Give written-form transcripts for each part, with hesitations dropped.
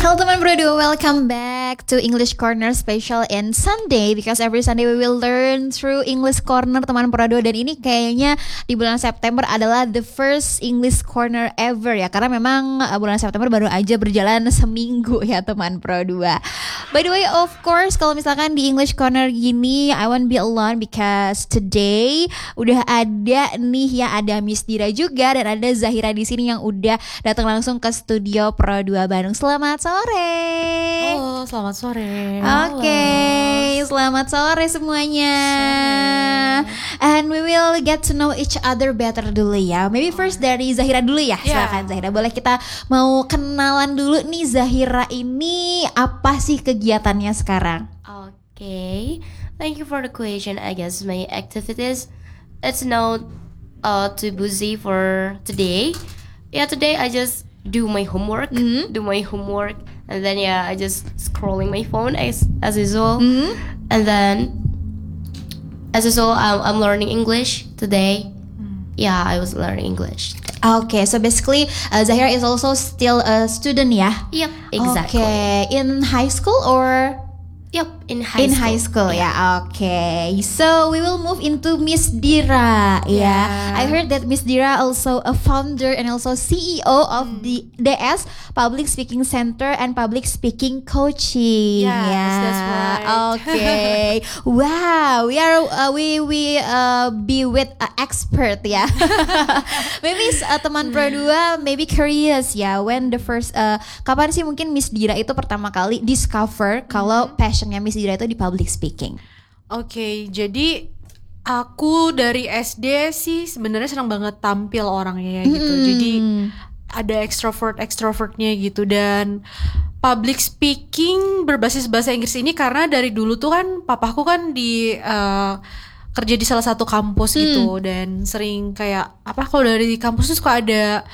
Hello teman Brodo, welcome back to English Corner special in Sunday, because every Sunday we will learn through English Corner teman Brodo. Dan ini kayaknya di bulan September adalah the first English Corner ever ya, karena memang bulan September baru aja berjalan seminggu ya teman Brodo. By the way, of course kalau misalkan di English Corner gini I won't be alone, because today udah ada nih ya, ada Miss Dira juga dan ada Zahira di sini yang udah datang langsung ke studio Pro 2 Bandung. Selamat sore. Halo, selamat sore. Oke, selamat sore semuanya. And we will get to know each other better dulu ya. Maybe first dari Zahira dulu ya. Silakan Zahira. Boleh kita mau kenalan dulu nih, Zahira ini apa sih kegiatannya sekarang? Okay, thank you for the question. I guess my activities it's not too busy for today. Yeah, today I just do my homework, and then I just scrolling my phone as usual, and then as usual I'm learning English today. Yeah, I was learning English. Okay, so basically Zahira is also still a student ya? Yep, exactly. Okay, in high school or? Yep, in high school. Ya. Okay, so we will move into Miss Dira. Yeah, I heard that Miss Dira also a founder and also CEO of the DS Public Speaking Center and Public Speaking Coaching. Yes, that's right. Okay, wow, we be with an expert ya. Maybe teman Pro 2 maybe curious ya, when the first kapan sih mungkin Miss Dira itu pertama kali discover kalau passionnya Miss Dira itu di public speaking? Oke, jadi aku dari SD sih sebenarnya senang banget tampil orangnya ya gitu. Jadi ada extrovertnya gitu, dan public speaking berbasis bahasa Inggris ini karena dari dulu tuh kan papaku kan di kerja di salah satu kampus gitu, dan sering kayak kalau dari kampus tuh suka ada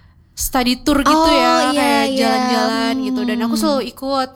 study tour gitu kayak jalan-jalan gitu, dan aku selalu ikut.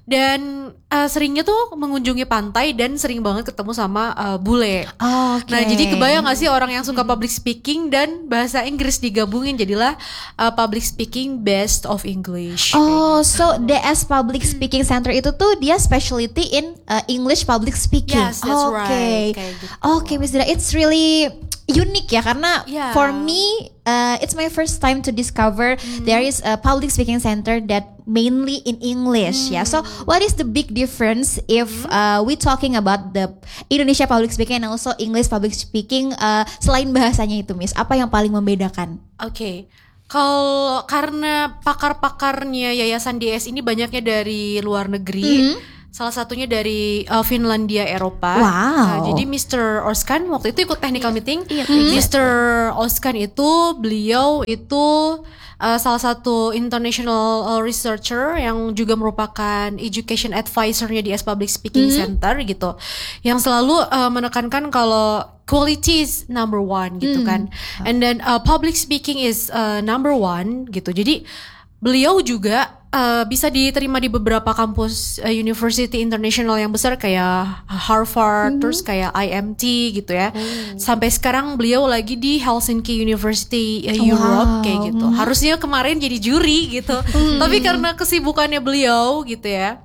Dan seringnya tuh mengunjungi pantai dan sering banget ketemu sama bule. Nah, jadi kebayang gak sih orang yang suka public speaking dan bahasa Inggris digabungin, jadilah public speaking best of English. So DS Public Speaking Center itu tuh dia specialty in English public speaking. Yes, that's right. Kayak gitu. Okay, Miss Dira, it's really unique ya, karena for me it's my first time to discover there is a public speaking center that mainly in English ya. So what is the big difference if we talking about the Indonesia public speaking and also English public speaking, selain bahasanya itu Miss, apa yang paling membedakan? Oke. Kalau karena pakar-pakarnya Yayasan DS ini banyaknya dari luar negeri, salah satunya dari Finlandia, Eropa. Wow. Jadi Mr. Oskan waktu itu ikut technical meeting. Mr. Oskan itu beliau itu salah satu international researcher yang juga merupakan education advisor-nya di DS Public Speaking Center gitu, yang selalu menekankan kalau quality is number one gitu kan, and then public speaking is number one gitu. Jadi beliau juga bisa diterima di beberapa kampus university international yang besar kayak Harvard, terus kayak IMT gitu ya. Sampai sekarang beliau lagi di Helsinki University Europe kayak gitu. Harusnya kemarin jadi juri gitu. Tapi karena kesibukannya beliau gitu ya,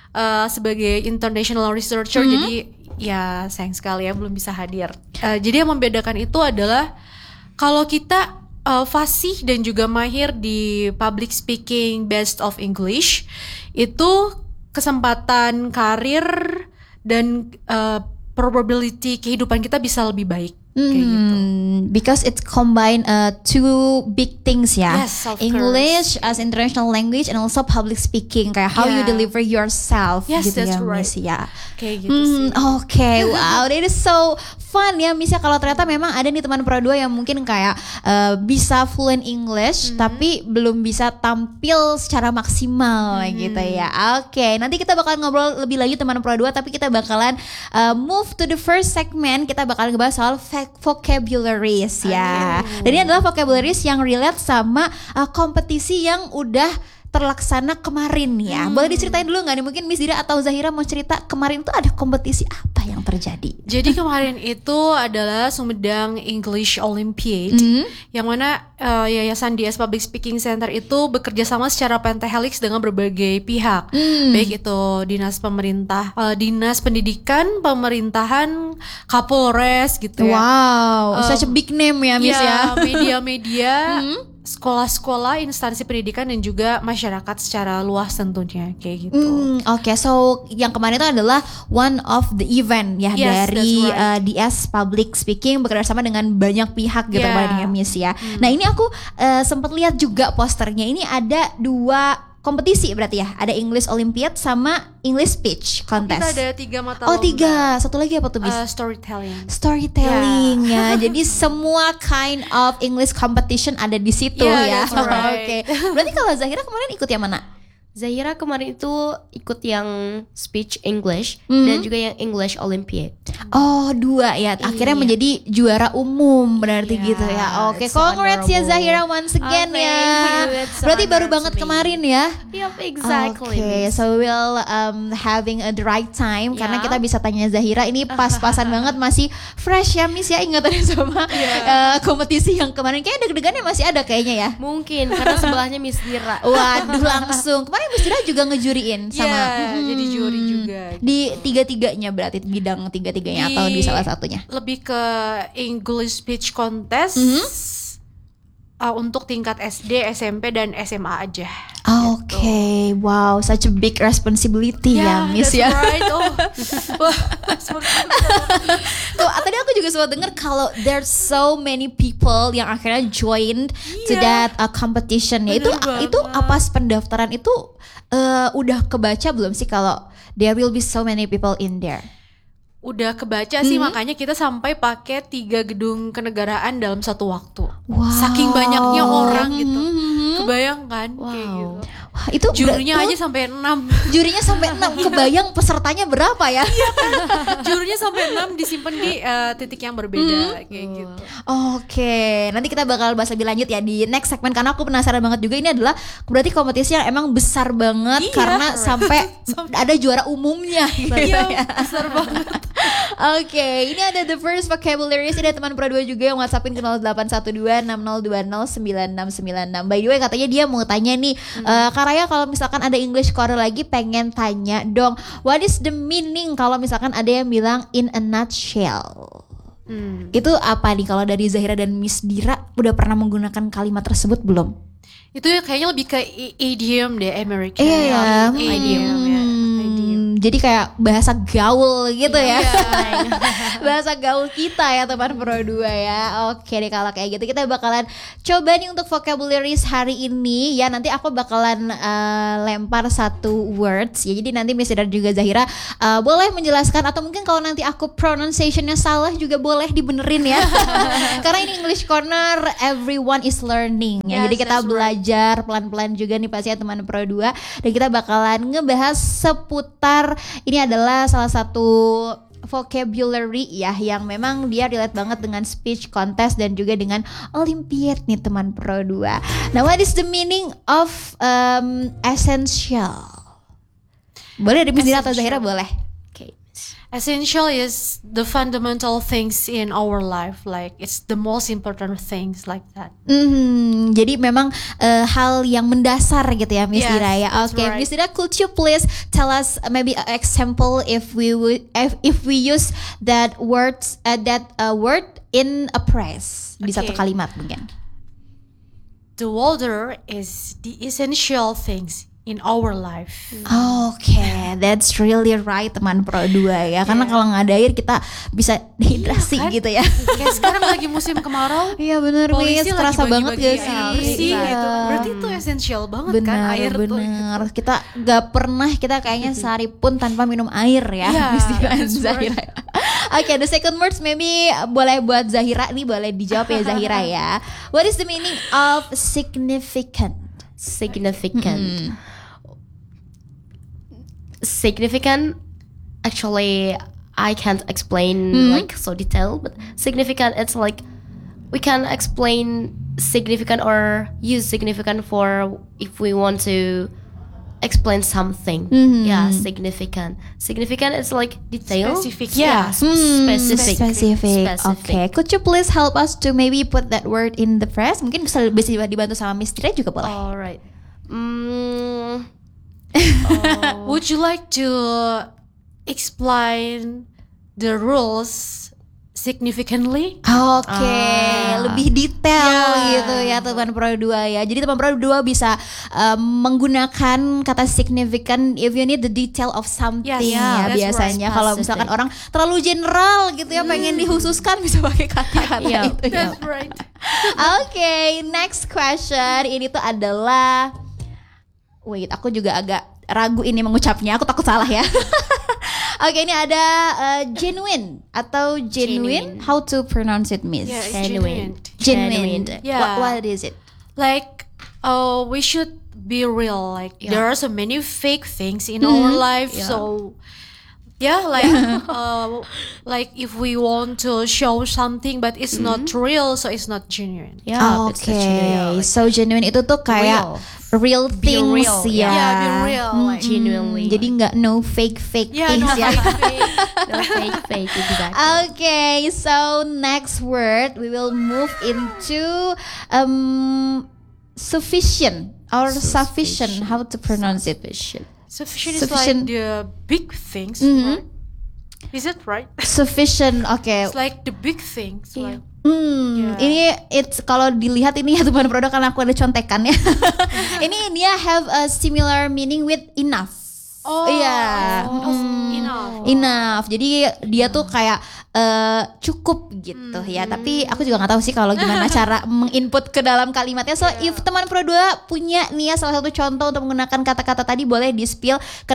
sebagai international researcher, jadi ya sayang sekali ya belum bisa hadir. Jadi yang membedakan itu adalah kalau kita fasih dan juga mahir di public speaking best of English, itu kesempatan karir dan probability kehidupan kita bisa lebih baik kayak gitu. Because it's combine two big things ya. Yes, of English as international language and also public speaking, kayak how you deliver yourself gitu that's ya right. Miss ya. Kayak gitu sih. Okay, wow, that is so fun ya Miss ya. Kalau ternyata memang ada nih teman Pro 2 yang mungkin kayak bisa fluent English tapi belum bisa tampil secara maksimal gitu ya. Oke, nanti kita bakal ngobrol lebih lanjut teman Pro 2, tapi kita bakalan move to the first segment. Kita bakalan ngebahas soal vocabularies ya. Dan ini adalah vocabularies yang relate sama kompetisi yang udah terlaksana kemarin ya. Boleh diceritain dulu nggak nih, mungkin Miss Dira atau Zahira mau cerita kemarin tuh ada kompetisi apa apa yang terjadi? Jadi kemarin itu adalah Sumedang English Olympiad, yang mana Yayasan DS Public Speaking Center itu bekerja sama secara pentahelix dengan berbagai pihak, baik itu dinas pemerintah, dinas pendidikan, pemerintahan, Kapolres gitu ya. Wow, such a big name ya, Miss ya. Media-media, sekolah-sekolah, instansi pendidikan dan juga masyarakat secara luas tentunya kayak gitu. Oke, so yang kemarin itu adalah one of the event ya Yes, dari that's right. DS Public Speaking bekerjasama dengan banyak pihak gitu kemarin ya, Miss ya. Nah ini aku sempat lihat juga posternya, ini ada 2 kompetisi berarti ya, ada English Olympiad sama English Speech Contest. Kita ada 3 mata Oh lomba. 3, satu lagi apa tuh, Miss? Storytelling. Storytelling ya, jadi semua kind of English competition ada di situ ya. Yeah, that's right. Oke, berarti kalau Zahira kemarin ikut yang mana? Zahira kemarin itu ikut yang speech English dan juga yang English Olympiad. Oh 2 ya, akhirnya menjadi juara umum berarti Iya, gitu ya. Oke, it's so congrats ya honorable. Zahira once again Thank ya. you, it's so Berarti baru honor banget to me. kemarin ya. Yep, exactly. Oke, Miss. so we'll having a the right time karena Ya. kita bisa tanya Zahira ini pas-pasan banget, masih fresh ya Miss ya, ingatannya sama kompetisi yang kemarin. Kayaknya deg-degannya masih ada kayaknya ya. Mungkin karena sebelahnya Miss Dira. Waduh, langsung. Kemarin Miss Dira juga ngejuriin sama jadi juri juga. di 3-3-nya berarti bidang 3-3-nya atau di salah satunya. Lebih ke English Speech Contest untuk tingkat SD, SMP dan SMA aja. Oke, wow, such a big responsibility ya, Miss that's ya. right. Oh, wah, Tuh, tadi aku juga sempat dengar kalau there's so many people yang akhirnya joined to that competition ya. Itu pas pendaftaran itu udah kebaca belum sih kalau there will be so many people in there? udah kebaca sih, makanya kita sampai pakai 3 gedung kenegaraan dalam satu waktu. Wow. Saking banyaknya orang gitu. Kebayang kan kayak gitu. Wah, itu Jurinya aja sampai 6. jurinya sampai 6. Kebayang pesertanya berapa ya? Jurinya sampai 6 disimpan di titik yang berbeda kayak gitu. Oke, nanti kita bakal bahas lebih lanjut ya di next segmen karena aku penasaran banget juga, ini adalah berarti kompetisi yang emang besar banget karena sampai ada juara umumnya gitu Iya, ya. besar banget. Oke, ini ada the first vocabularies. Ini ada teman Pro 2 juga yang WhatsAppin ke 081260209696. By the way, katanya dia mau tanya nih, Kak Raya, kalau misalkan ada English Corner lagi pengen tanya dong, what is the meaning kalau misalkan ada yang bilang in a nutshell? Itu apa nih kalau dari Zahira dan Miss Dira udah pernah menggunakan kalimat tersebut belum? Itu kayaknya lebih ke idiom deh, American. Iya, Idiom ya. jadi kayak bahasa gaul gitu ya. Iya. Bahasa gaul kita ya teman Pro 2 ya. Oke deh, kalau kayak gitu kita bakalan coba nih untuk vocabularies hari ini ya. Nanti aku bakalan lempar satu words ya. Jadi nanti Miss dan juga Zahira boleh menjelaskan, atau mungkin kalau nanti aku pronunciationnya salah juga boleh dibenerin ya. Karena ini English Corner, everyone is learning ya. Yes, Jadi kita that's belajar pelan-pelan juga nih pasti ya teman Pro 2. Dan kita bakalan ngebahas seputar, ini adalah salah satu vocabulary ya yang memang dia relate banget dengan speech contest dan juga dengan Olympiad nih teman Pro 2. Nah, what is the meaning of essential? Boleh dari Miss Dira atau Zahira boleh. Okay, Miss. Essential is the fundamental things in our life, like it's the most important things like that. Jadi memang hal yang mendasar gitu ya Miss Yes, Dira ya. that's Oke, right. Miss Dira, could you please tell us maybe an example if we use that word in a phrase di satu Okay. kalimat mungkin. The water is the essential things in our life. Oke, that's really right teman Pro 2 ya. Karena kalau nggak ada air kita bisa dehidrasi kan? gitu ya. Kayak sekarang lagi musim kemarau, Iya bener Miss, polisi lagi terasa banget bagi-bagi gak sih? air bersih Iya. gitu. Berarti itu essential banget kan Benar, air tuh. benar. Kita gak pernah, kita kayaknya sehari pun tanpa minum air ya. Iya, Miss Dira dan that's Zahira. Oke, the second words maybe boleh buat Zahira nih, boleh dijawab ya Zahira ya. What is the meaning of significant? Significant. Significant, actually I can't explain like so detailed, but significant, it's like we can explain significant or use significant for if we want to explain something. Yeah, significant. Significant is like detail. Specific, Yeah, Specific. Okay, could you please help us to maybe put that word in the phrase? Mungkin bisa dibantu sama Miss Dira juga boleh. Alright. Would you like to explain the rules significantly? Oke, lebih detail gitu ya teman Pro 2 ya. Jadi teman Pro 2 bisa menggunakan kata significant if you need the detail of something ya biasanya. Kalau misalkan orang terlalu general gitu ya, pengen dihususkan bisa pakai kata-kata itu ya. That's right. Oke, next question. Ini tuh adalah, wait, aku juga agak ragu ini mengucapnya. Aku takut salah ya. Oke, ini ada genuine atau genuine. How to pronounce it, Miss? Yeah, it's Genuine. Genuine. Yeah. What is it? Like, we should be real. Like, there are so many fake things in our life. So, yeah, like if we want to show something but it's not real, so it's not genuine. Yeah, it's actually, Oke, so genuine itu tuh kayak real things real, ya. Yeah, be real. Like, genuinely. Jadi nggak no fake yeah, things no ya. fake, exactly. Okay, so next word we will move into sufficient or sufficient. How to pronounce it? Sufficient is Sufficient. like the big things, right? Is it right? Sufficient. Oke. It's like the big things. Like, Ini kalau dilihat ini ya teman produk, karena aku ada contekan ya. Ini dia have a similar meaning with enough. Iya. Enough. Jadi dia tuh kayak cukup gitu ya. Tapi aku juga nggak tahu sih kalau gimana cara menginput ke dalam kalimatnya. So if teman Pro 2 punya nih ya salah satu contoh untuk menggunakan kata-kata tadi, boleh di spill ke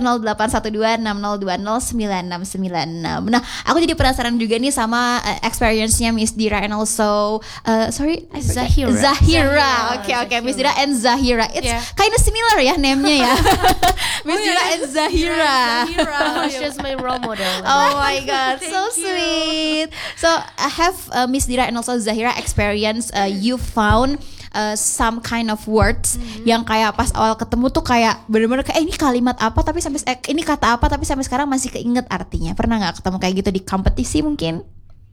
081260209696. Nah, aku jadi penasaran juga nih sama experience-nya Miss Dira and also Zahira. Oke, Miss Dira and Zahira. It's kind of similar ya name-nya ya. Miss Dira and Zahira. She's my role model. Oh my god, so sweet. So have Miss Dira and also Zahira experience you found some kind of words yang kayak pas awal ketemu tuh kayak bener-bener kayak ini kalimat apa tapi sampai ini kata apa tapi sampai sekarang masih keinget artinya. Pernah nggak ketemu kayak gitu di kompetisi mungkin?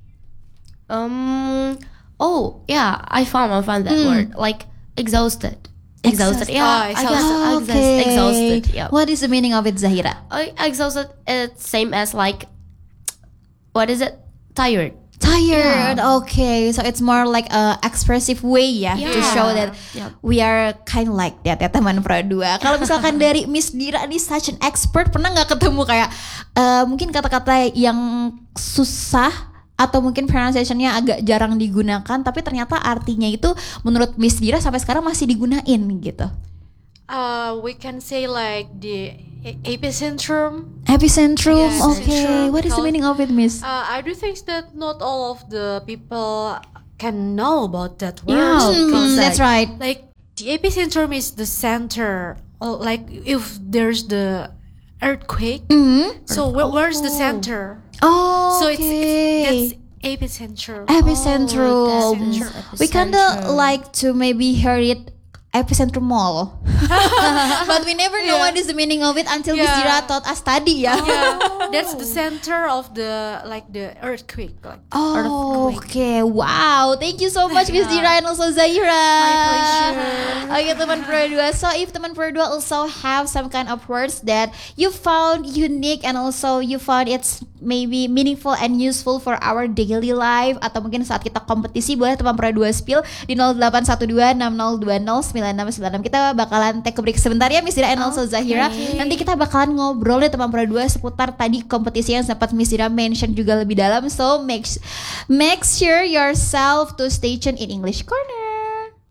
Oh yeah, I found that word, like exhausted. Yeah, exhausted. Yeah. What is the meaning of it, Zahira? Exhausted. It's same as like, what is it? Tired. Okay, so it's more like a expressive way ya to show that we are kind of like that ya teman Pro 2. Kalau misalkan dari Miss Dira nih such an expert, pernah nggak ketemu kayak mungkin kata-kata yang susah atau mungkin pronunciation-nya agak jarang digunakan tapi ternyata artinya itu menurut Miss Dira sampai sekarang masih digunain gitu? We can say like the epicentrum. Epicentrum, Yes, okay. epicentrum. What is the meaning of it, Miss? I do think that not all of the people can know about that word. That's right. Like the epicentrum is the center. Like if there's the earthquake, so where's the center? Oh, So okay. that's epicentrum. Epicentrum. We kinda like to maybe hear it epicentrum mall. But we never know what is the meaning of it until Miss Dira taught us tadi ya. Yeah, that's the center of the earthquake. Like, Okay. Wow. Thank you so much Miss Dira and also Zahira. My pleasure. Okay, teman Pro 2. So if teman Pro 2 also have some kind of words that you found unique and also you found it's maybe meaningful and useful for our daily life, atau mungkin saat kita kompetisi, boleh teman Pro 2 spill di 081260209696. Kita bakalan take a break sebentar ya Miss Dira and also Zahira. Nanti kita bakalan ngobrol deh teman Pro 2 seputar tadi kompetisi yang sempat Miss Dira mention juga lebih dalam. So make sure yourself to stay tuned in English Corner.